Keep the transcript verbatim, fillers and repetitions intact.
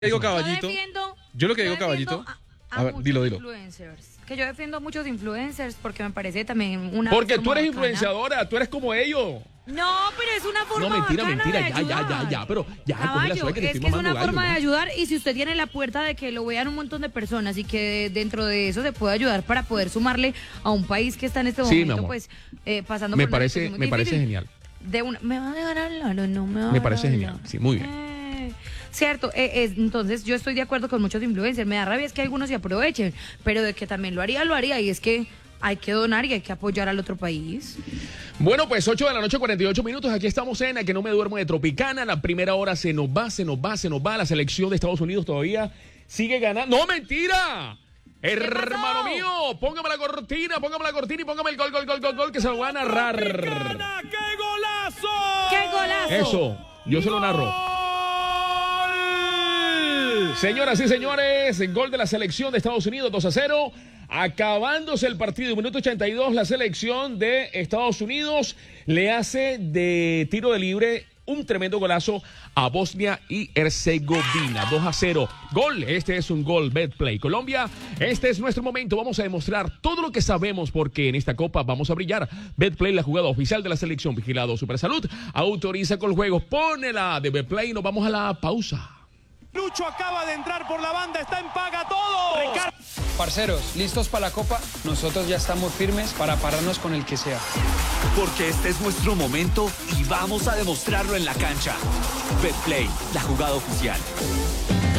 digo caballito. Yo, defiendo, yo lo que yo digo caballito. A, a, a ver, dilo, dilo. Influencers. Que yo defiendo a muchos influencers porque me parece también una. Porque tú eres bacana. influenciadora, tú eres como ellos. No, pero es una forma No, mentira, bacana mentira, de ya, ya, ya, ya, pero ya, coge la Caballo, suave que te es estoy que es mamando una gallo, forma ¿no? de ayudar y si usted tiene la puerta de que lo vean un montón de personas y que dentro de eso se puede ayudar para poder sumarle a un país que está en este Sí, mi momento, amor. pues, eh, pasando Me por una parece, situación muy me parece difícil. genial. De una, ¿me va a dejar hablar o no me va a Me parece dejar genial, hablar? sí, muy bien. Eh, Cierto, eh, eh, entonces yo estoy de acuerdo con muchos influencers, me da rabia es que algunos se aprovechen, pero de que también lo haría, lo haría, y es que hay que donar y hay que apoyar al otro país. Bueno, pues ocho de la noche, cuarenta y ocho minutos. Aquí estamos en A Que No Me Duermo de Tropicana. La primera hora se nos va, se nos va, se nos va. La selección de Estados Unidos todavía sigue ganando. ¡No, mentira! Hermano mío, póngame la cortina, póngame la cortina y póngame el gol, gol, gol, gol, gol, que se lo va a narrar. ¡Qué golazo! ¡Qué golazo! Eso, yo se lo narro. Señoras y señores, gol de la selección de Estados Unidos, dos a cero. Acabándose el partido, minuto ochenta y dos, la selección de Estados Unidos le hace de tiro de libre un tremendo golazo a Bosnia y Herzegovina. dos a cero. Gol, este es un gol Betplay. Colombia, este es nuestro momento. Vamos a demostrar todo lo que sabemos porque en esta copa vamos a brillar. Betplay, la jugada oficial de la selección. Vigilado Supersalud, autoriza con juegos. Pónela de Betplay y nos vamos a la pausa. Lucho acaba de entrar por la banda, está en paga todo. Ricardo. Parceros, ¿listos para la copa? Nosotros ya estamos firmes para pararnos con el que sea. Porque este es nuestro momento y vamos a demostrarlo en la cancha. Betplay, la jugada oficial.